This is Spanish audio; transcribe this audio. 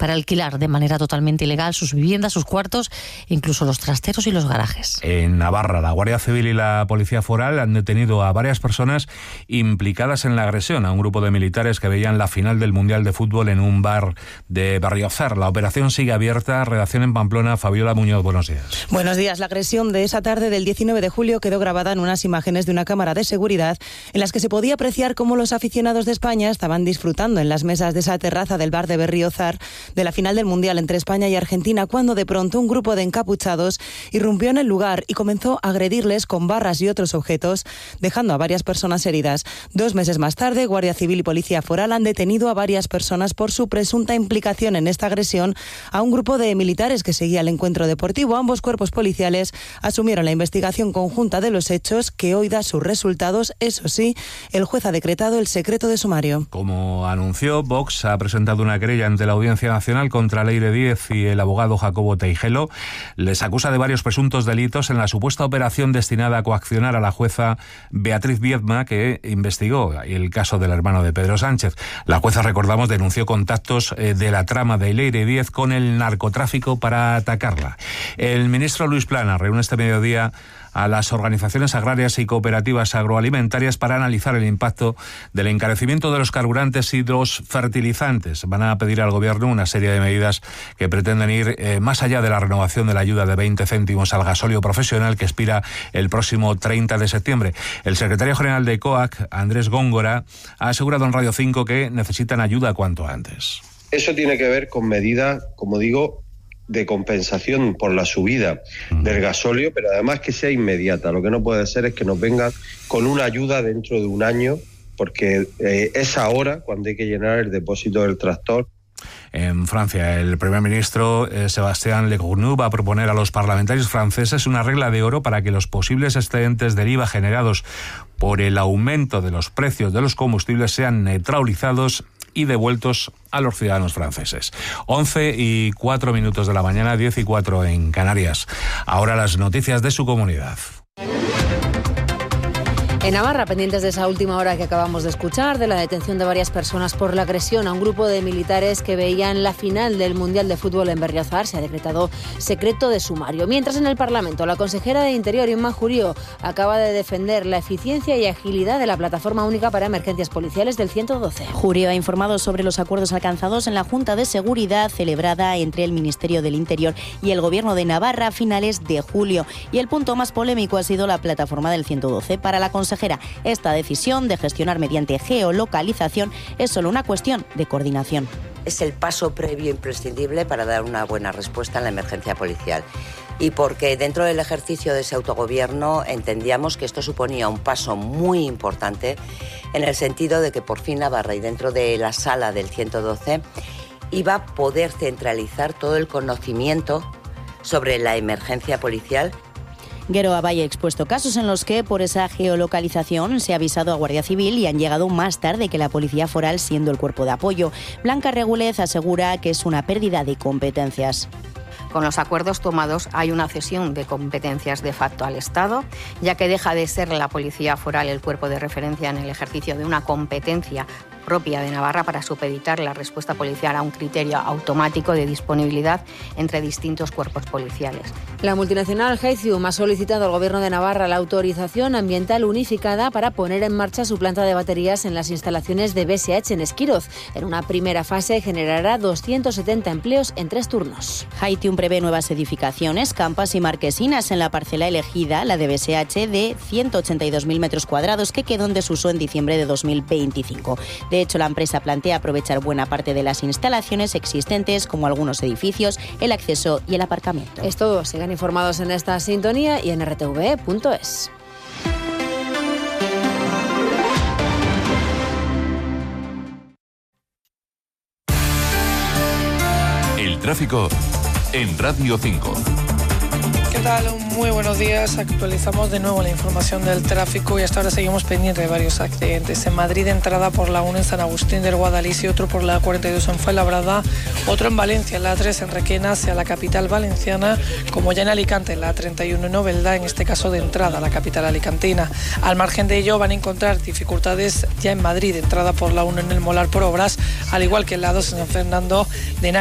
para alquilar de manera totalmente ilegal sus viviendas, sus cuartos, incluso los trasteros y los garajes. En Navarra, la Guardia Civil y la Policía Foral han detenido a varias personas implicadas en la agresión a un grupo de militares que veían la final del Mundial de Fútbol en un bar de Berriozar. La operación sigue abierta. Redacción en Pamplona, Fabiola Muñoz, buenos días. Buenos días. La agresión de esa tarde del 19 de julio quedó grabada en unas imágenes de una cámara de seguridad en las que se podía apreciar cómo los aficionados de España estaban disfrutando en las mesas de esa terraza del bar de Berriozar de la final del Mundial entre España y Argentina, cuando de pronto un grupo de encapuchados irrumpió en el lugar y comenzó a agredirles con barras y otros objetos, dejando a varias personas heridas. 2 meses más tarde, Guardia Civil y Policía Foral han detenido a varias personas por su presunta implicación en esta agresión a un grupo de militares que seguía el encuentro deportivo. Ambos cuerpos policiales asumieron la investigación conjunta de los hechos, que hoy da sus resultados. Eso sí, el juez ha decretado el secreto de sumario. Como anunció, Vox ha presentado una querella ante la Audiencia Nacional contra Leire Díez y el abogado Jacobo Teijelo. Les acusa de varios presuntos delitos en la supuesta operación destinada a coaccionar a la jueza Beatriz Viedma, que investigó el caso del hermano de Pedro Sánchez. La jueza, recordamos, denunció contactos de la trama de Leire Díez con el narcotráfico para atacarla. El ministro Luis Planas reúne este mediodía a las organizaciones agrarias y cooperativas agroalimentarias para analizar el impacto del encarecimiento de los carburantes y los fertilizantes. Van a pedir al Gobierno una serie de medidas que pretenden ir más allá de la renovación de la ayuda de 20 céntimos al gasóleo profesional, que expira el próximo 30 de septiembre. El secretario general de COAC, Andrés Góngora, ha asegurado en Radio 5 que necesitan ayuda cuanto antes. Eso tiene que ver con medidas, como digo, de compensación por la subida del gasóleo, pero además que sea inmediata. Lo que no puede ser es que nos vengan con una ayuda dentro de un año, porque es ahora cuando hay que llenar el depósito del tractor. En Francia, el primer ministro Sébastien Lecornu va a proponer a los parlamentarios franceses una regla de oro para que los posibles excedentes del IVA generados por el aumento de los precios de los combustibles sean neutralizados y devueltos a los ciudadanos franceses. 11:04 de la mañana, 10:04 en Canarias. Ahora las noticias de su comunidad. En Navarra, pendientes de esa última hora que acabamos de escuchar, de la detención de varias personas por la agresión a un grupo de militares que veían la final del Mundial de Fútbol en Berriozar, se ha decretado secreto de sumario. Mientras en el Parlamento, la consejera de Interior, Inma Jurío, acaba de defender la eficiencia y agilidad de la plataforma única para emergencias policiales del 112. Jurío ha informado sobre los acuerdos alcanzados en la Junta de Seguridad celebrada entre el Ministerio del Interior y el Gobierno de Navarra a finales de julio. Y el punto más polémico ha sido la plataforma del 112. Para la consejera, esta decisión de gestionar mediante geolocalización es solo una cuestión de coordinación. Es el paso previo imprescindible para dar una buena respuesta en la emergencia policial. Y porque dentro del ejercicio de ese autogobierno entendíamos que esto suponía un paso muy importante en el sentido de que por fin Navarra, y dentro de la sala del 112, iba a poder centralizar todo el conocimiento sobre la emergencia policial. Gero Abay ha expuesto casos en los que por esa geolocalización se ha avisado a Guardia Civil y han llegado más tarde que la Policía Foral, siendo el cuerpo de apoyo. Blanca Regúlez asegura que es una pérdida de competencias. Con los acuerdos tomados hay una cesión de competencias de facto al Estado, ya que deja de ser la Policía Foral el cuerpo de referencia en el ejercicio de una competencia propia de Navarra para supeditar la respuesta policial a un criterio automático de disponibilidad entre distintos cuerpos policiales. La multinacional Heithium ha solicitado al Gobierno de Navarra la autorización ambiental unificada para poner en marcha su planta de baterías en las instalaciones de BSH en Esquiroz. En una primera fase generará 270 empleos en 3 turnos. Heithium prevé nuevas edificaciones, campas y marquesinas en la parcela elegida, la de BSH, de 182.000 metros cuadrados, que quedó en desuso en diciembre de 2025. De hecho, la empresa plantea aprovechar buena parte de las instalaciones existentes, como algunos edificios, el acceso y el aparcamiento. Es todo. Sigan informados en esta sintonía y en rtv.es. El tráfico en Radio 5. ¿Qué tal? Muy buenos días. Actualizamos de nuevo la información del tráfico y hasta ahora seguimos pendientes de varios accidentes. En Madrid, entrada por la 1 en San Agustín del Guadalís y otro por la 42 en Fuenlabrada, otro en Valencia, en la 3 en Requena hacia la capital valenciana, como ya en Alicante, en la 31 en Novelda, en este caso de entrada a la capital alicantina. Al margen de ello van a encontrar dificultades ya en Madrid, entrada por la 1 en el Molar por obras, al igual que en la 2 en San Fernando de Henares.